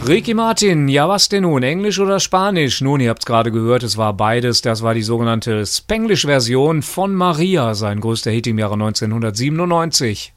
Ricky Martin, ja was denn nun, Englisch oder Spanisch? Nun, ihr habt's gerade gehört, es war beides. Das war die sogenannte Spanglish-Version von Maria, sein größter Hit im Jahre 1997.